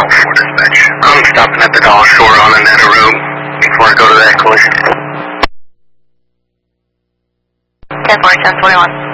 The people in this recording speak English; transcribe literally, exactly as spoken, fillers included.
for dispatch. I'm stopping at the Dollar Store on Annetta Road before I go to that collision. ten forty, ten forty-one.